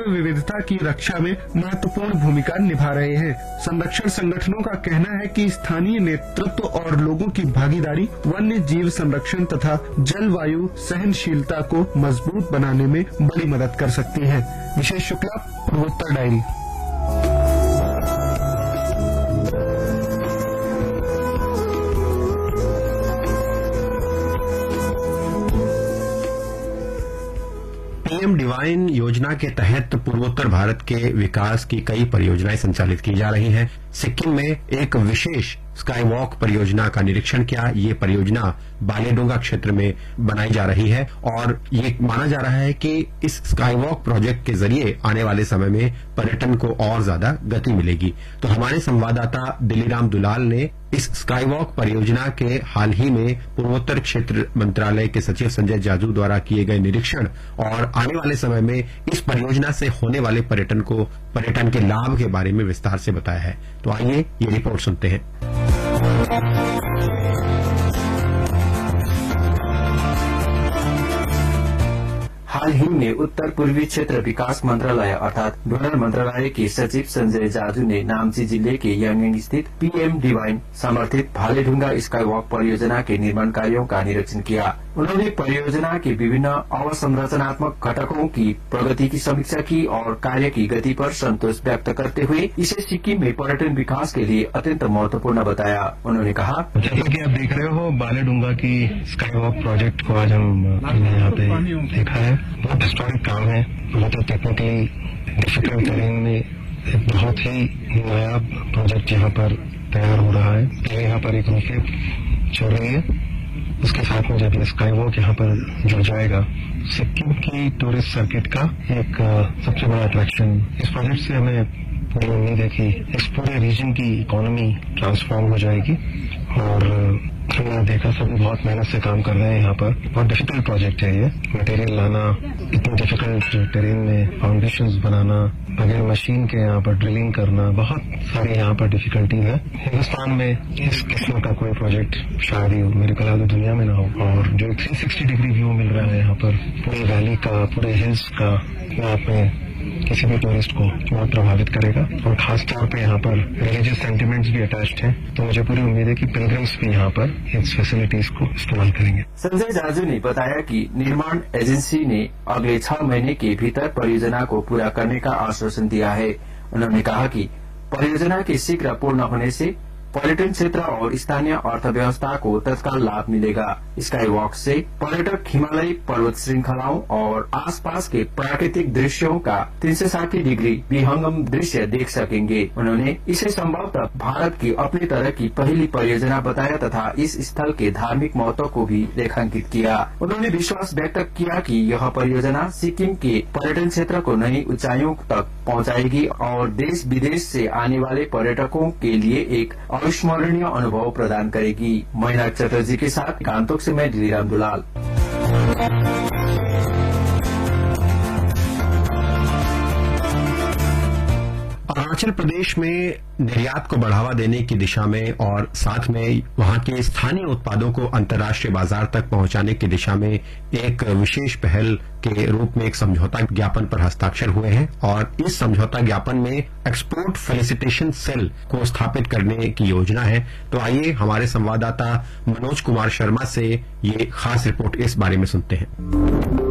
जैव विविधता की रक्षा में महत्वपूर्ण भूमिका निभा रहे हैं। संरक्षण संगठनों का कहना है कि स्थानीय नेतृत्व और लोगों की भागीदारी वन्य जीव संरक्षण तथा जलवायु सहनशीलता को मजबूत बनाने में बड़ी मदद कर सकती है। विशेष शुक्ला, पूर्वोत्तर डायरी। पीएम डिवाइन योजना के तहत पूर्वोत्तर भारत के विकास की कई परियोजनाएं संचालित की जा रही हैं। सिक्किम में एक विशेष स्काई वॉक परियोजना का निरीक्षण किया। ये परियोजना बालेडोंगा क्षेत्र में बनाई जा रही है और ये माना जा रहा है कि इस स्काई वॉक प्रोजेक्ट के जरिए आने वाले समय में पर्यटन को और ज्यादा गति मिलेगी। तो हमारे संवाददाता दिलीराम दुलाल ने इस स्काई वॉक परियोजना के हाल ही में पूर्वोत्तर क्षेत्र मंत्रालय के सचिव संजय जाजू द्वारा किए गए निरीक्षण और आने वाले समय में इस परियोजना से होने वाले पर्यटन के लाभ के बारे में विस्तार से बताया है। तो आइए ये रिपोर्ट सुनते हैं। हाल ही में उत्तर पूर्वी क्षेत्र विकास मंत्रालय अर्थात डोनर मंत्रालय के सचिव संजय जाजू ने नाम्ची जिले के यांगेंग स्थित पीएम डिवाइन समर्थित भालेढुंगा स्काई वॉक परियोजना के निर्माण कार्यों का निरीक्षण किया। उन्होंने परियोजना के विभिन्न अवसंरचनात्मक घटकों की प्रगति की समीक्षा की और कार्य की गति पर संतोष व्यक्त करते हुए इसे सिक्किम में पर्यटन विकास के लिए अत्यंत महत्वपूर्ण बताया। उन्होंने कहा, जैसा कि आप देख रहे हो बालेढुंगा की स्काई वॉक प्रोजेक्ट को आज हमने यहाँ पे देखा है। बहुत हिस्टोरिक काम है, बहुत ही टेक्निकली डिफिकल्ट टेरेन में एक बहुत ही नायाब प्रोजेक्ट यहाँ पर तैयार हो रहा है। पहले यहाँ पर एक रोपवे चल रही है, उसके साथ में जब ये स्काई वॉक यहाँ पर जुड़ जाएगा, सिक्किम की टूरिस्ट सर्किट का एक सबसे बड़ा अट्रैक्शन। इस प्रोजेक्ट से हमें पूरी उम्मीद है कि इस पूरे रीजन की इकोनॉमी ट्रांसफॉर्म हो जाएगी और हमने देखा सभी बहुत मेहनत से काम कर रहे हैं यहाँ पर। बहुत डिफिकल्ट प्रोजेक्ट है ये, मटेरियल लाना, इतनी डिफिकल्ट टेरेन में फाउंडेशंस बनाना, बगैर मशीन के यहाँ पर ड्रिलिंग करना, बहुत सारी यहाँ पर डिफिकल्टीज है। हिंदुस्तान में इस किस्म का कोई प्रोजेक्ट शायद ही मेरे ख्याल में दुनिया में ना हो और जो 360 डिग्री व्यू मिल रहा है यहाँ पर पूरी वैली का, पूरे हिल्स का, यहाँ पे किसी भी टूरिस्ट को बहुत प्रभावित करेगा और खास तौर पे यहाँ पर रिलीजियस सेंटिमेंट्स भी अटैच्ड हैं। तो मुझे पूरी उम्मीद है कि पिलग्रिम्स भी यहाँ पर इस फैसिलिटीज को इस्तेमाल करेंगे। संजय जाजू ने बताया कि निर्माण एजेंसी ने अगले 6 महीने के भीतर परियोजना को पूरा करने का आश्वासन दिया है। उन्होंने कहा कि परियोजना के शीघ्र पूर्ण होने से पर्यटन क्षेत्र और स्थानीय अर्थव्यवस्था को तत्काल लाभ मिलेगा। स्काई वॉक से पर्यटक हिमालयी पर्वत श्रृंखलाओं और आसपास के प्राकृतिक दृश्यों का 360 डिग्री विहंगम दृश्य देख सकेंगे। उन्होंने इसे संभवतः भारत की अपनी तरह की पहली परियोजना बताया तथा इस स्थल के धार्मिक महत्व को भी रेखांकित किया। उन्होंने विश्वास व्यक्त किया कि यह परियोजना सिक्किम के पर्यटन क्षेत्र को नई ऊंचाइयों तक पहुंचाएगी और देश विदेश से आने वाले पर्यटकों के लिए एक अविस्मरणीय अनुभव प्रदान करेगी। मैनाक चटर्जी के साथ गांतोक से मैं दिलीराम दुलाल। अरुणाचल प्रदेश में निर्यात को बढ़ावा देने की दिशा में और साथ में वहां के स्थानीय उत्पादों को अंतर्राष्ट्रीय बाजार तक पहुंचाने की दिशा में एक विशेष पहल के रूप में एक समझौता ज्ञापन पर हस्ताक्षर हुए हैं और इस समझौता ज्ञापन में एक्सपोर्ट फेलिसिटेशन सेल को स्थापित करने की योजना है। तो आइए हमारे संवाददाता मनोज कुमार शर्मा से ये खास रिपोर्ट इस बारे में सुनते हैं।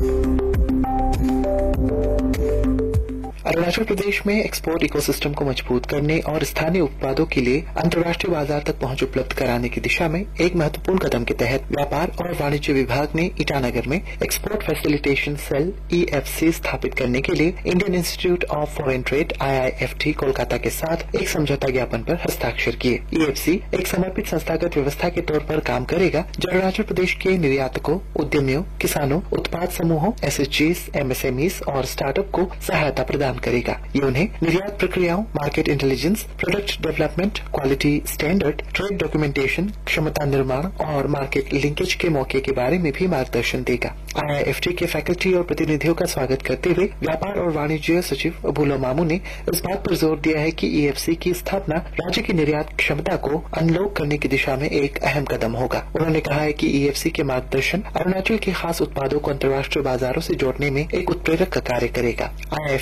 अरुणाचल प्रदेश में एक्सपोर्ट इकोसिस्टम को मजबूत करने और स्थानीय उत्पादों के लिए अंतर्राष्ट्रीय बाजार तक पहुंच उपलब्ध कराने की दिशा में एक महत्वपूर्ण कदम के तहत व्यापार और वाणिज्य विभाग ने ईटानगर में एक्सपोर्ट फैसिलिटेशन सेल EFC स्थापित करने के लिए Indian institute of foreign trade IIFT Kolkata के साथ एक समझौता ज्ञापन पर हस्ताक्षर किए। EFC एक समर्पित संस्थागत व्यवस्था के तौर पर काम करेगा जो अरुणाचल प्रदेश के निर्यातकों, उद्यमियों, किसानों, उत्पाद समूहों, SHGs, MSMEs और स्टार्टअप को सहायता प्रदान करेगा। ये उन्हें निर्यात प्रक्रियाओं, market intelligence, product development, quality standard, trade documentation, क्षमता निर्माण और मार्केट लिंकेज के मौके के बारे में भी मार्गदर्शन देगा। IIFT के फैकल्टी और प्रतिनिधियों का स्वागत करते हुए व्यापार और वाणिज्य सचिव बुलो मामू ने इस बात पर जोर दिया है कि EFC की स्थापना राज्य की निर्यात क्षमता को अनलॉक करने की दिशा में एक अहम कदम होगा। उन्होंने कहा है कि EFC के मार्गदर्शन अरुणाचल के खास उत्पादों को अंतर्राष्ट्रीय बाजारों से जोड़ने में एक उत्प्रेरक का कार्य करेगा।